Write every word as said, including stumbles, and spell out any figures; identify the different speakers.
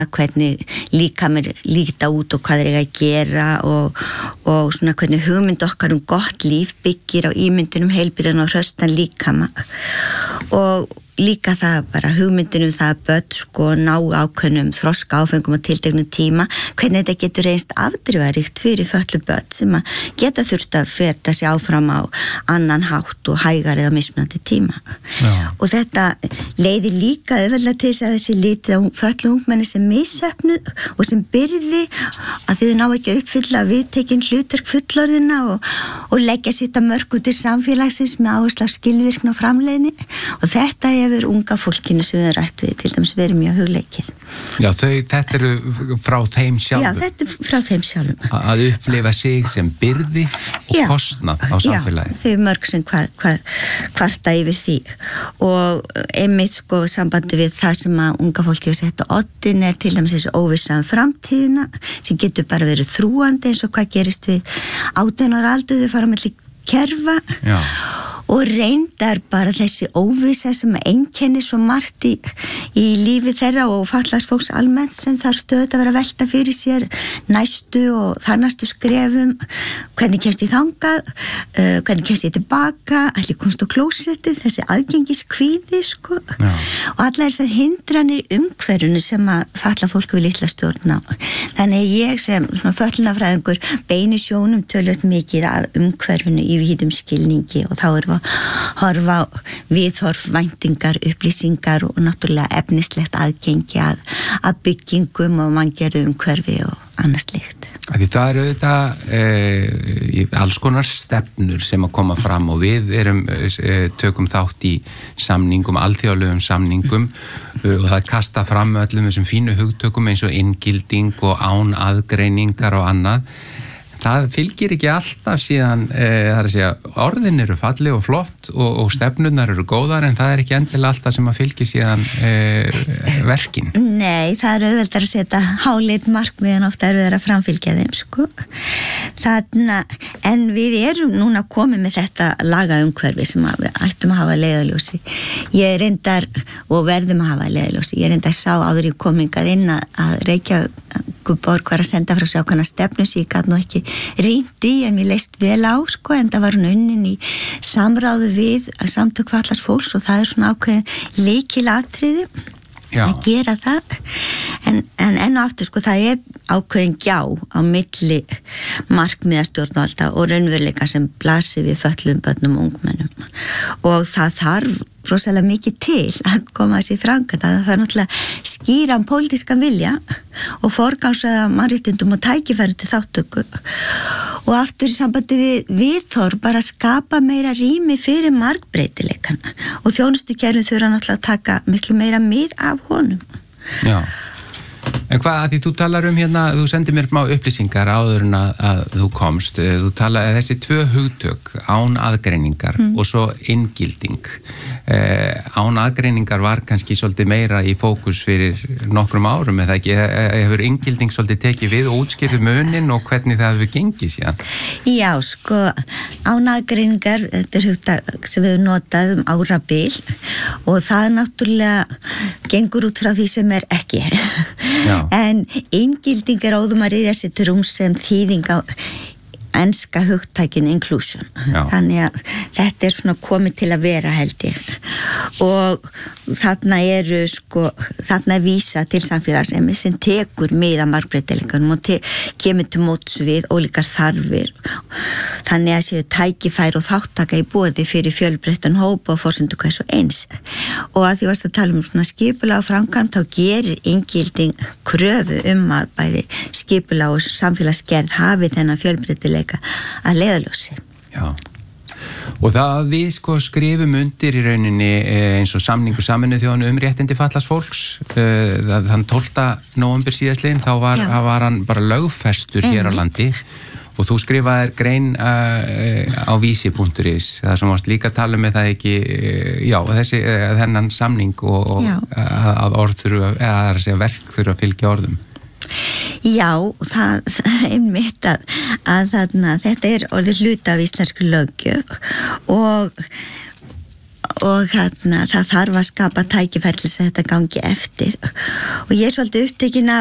Speaker 1: hvernig líkamir líta út og hvað er að gera og, og svona hvernig hugmynd okkar um gott líf byggir á ímyndunum heilbrigðan og hraustan líkama og líka það bara hugmyndunum það að börn sko ná ákveðnum þroska áfengum á tilteknum tíma, hvernig þetta getur reynst afdrifaríkt fyrir fötluð börn sem að geta þurft að ferða sig áfram á annan hátt og hægar eða mismunandi tíma. Já. Og þetta leiðir líka auðveldlega til þess að þessi litið á fötluð ungmenni sem missefnuð og sem byrði að þið ná ekki að uppfylla viðtekin hlutverk fullorðina og, og leggja sitt að mörku til samfélagsins með áherslu á skilvirkni og framleiðni og þetta hefur unga fólkinu sem við rætt við til dæmis verið mjög hugleikið.
Speaker 2: Já, þau, þetta eru frá þeim sjálfum.
Speaker 1: Já, þetta er frá þeim sjálfum.
Speaker 2: Að upplifa sig sem byrði og já, kostnað á samfélagi.
Speaker 1: Já, þau mörg sem hvar, hvar, hvarta yfir því og einmitt sko sambandi við það sem að unga fólki hefur sett á oddin er til dæmis þessi óvissa um framtíðina sem getur bara verið þrúandi eins og hvað gerist við átján ára aldur þau fara á milli kerfa. Já. Og reyndar bara þessi óvissa sem einkennir svo margt í, í lífi þeirra og fatlaðs fólks almennt sem þarf stöðugt að vera að velta fyrir sér næstu og þarnastu skrefum, hvernig kemst ég þangað, uh, hvernig kemst ég tilbaka, allir komst á klósettið, þessi aðgengiskvíði sko. Já. Og allar þessar hindranir umhverfunu sem að fatlað fólk vil litla stjórn á. Þannig ég sem fötlunarfræðingur beini sjónum tölvöld mikið að umhverfunu í víðum skilningi og þá erum við horfa á viðhorf, væntingar, upplýsingar og náttúrulega efnislegt aðgengi að, að byggingum og manngerðu umhverfi og annað slíkt.
Speaker 2: Því það eru auðvitað e, alls konar stefnur sem að koma fram og við erum, e, tökum þátt í samningum, alþjóðlegum samningum e, og það kasta fram öllum þessum fínu hugtökum eins og inngilding og án aðgreiningar og annað. Það fylgir ekki alltaf síðan, e, það er að segja, orðin eru falleg og flott og, og stefnunar eru góðar en það er ekki endilega alltaf sem að fylgir síðan e, verkin.
Speaker 1: Nei, það er auðveldar að setja háleit markmið en ofta eru þeir að framfylgja þeim, sko. Þannig, en við erum núna komið með þetta lagaumhverfi sem við ættum að hafa leiðarljósi. Ég reyndar, og verðum að hafa leiðarljósi, ég reyndar sá áður í komingað inn að, að Reykjavíkurborg var að senda frá sig ákveðna stefnu sem ég gat nú ekki rýndi en mér leist vel á sko en það var hún unnin í samráðu við samtök fatlaðs fólks og það er svona ákveðin lykilatriði að gera það en, en enn og aftur sko það er ákveðin gjá á milli markmiðastjórnvalda og raunveruleika sem blasir við fötluðum börnum og ungmennum og það þarf rosalega mikið til að koma þessi framkvæmd það er náttúrulega skýran pólitískan vilja og forgangsraða mannréttindum og tækifæri til þáttöku og aftur í sambandi við viðhorf bara skapa meira rými fyrir margbreytileikana og þjónustukerfin þurfa náttúrulega að taka miklu meira mið af honum.
Speaker 2: Já. En hvað, að því þú talar um hérna, þú sendir mér má upplýsingar áður en að, að þú komst, þú talar þessi tvö hugtök, án aðgreiningar mm. og svo inngilding. Eh, án aðgreiningar var kannski svolítið meira í fókus fyrir nokkrum árum, eða ekki, hefur inngilding svolítið tekið við og útskýrðu munin og hvernig það hefur gengið síðan?
Speaker 1: Já, sko, án aðgreiningar, þetta er hugtök sem við hefum notað um árabil og það náttúrulega gengur út frá því sem er ekki. Já. En inngilding er óðum að riðja sér til rúms sem þýðing á enska hugtækin inclusion. Já. Þannig að þetta er svona komið til að vera held ég og þarna eru sko, þarna er vísa til samfélagsemi sem tekur með að margbreytileikanum og te- kemur til móts við ólíkar þarfir þannig að séu tækifæri og þáttaka í boði fyrir fjölbreyttan hópa og forsendu hvers og eins og að því varst að tala um svona skipulag og framkvæmd þá gerir inngilding kröfu um að bæði skipulag og samfélagsgerð hafi þennan fjölbreytileika að leiðarljósi.
Speaker 2: Já. Og það við sko skrifum undir í rauninni eins og samningu Sameinuðu þjóðanna um réttindi fatlaðs fólks þann tólfta nóvember síðastliðinn þá var, var hann bara lögfestur mm. hér á landi og þú skrifaðir grein uh, á vísi punktur is það sem varst líka að tala með það ekki já, þessi, þennan samning og, og að, að orð þurfa eða að segja verk þurfa að fylgja orðum.
Speaker 1: Já, það, það er mitt að, að þarna, þetta er orðið hluta af íslensku löggjöf og, og hérna það þarf að skapa tækifæri til þess að þetta gangi eftir og ég er svolítið upptekin af